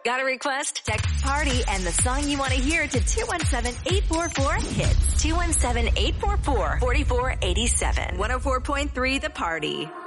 Got a request? Text party and the song you want to hear to 217-844-HITS. 217-844-4487. 104.3 The Party.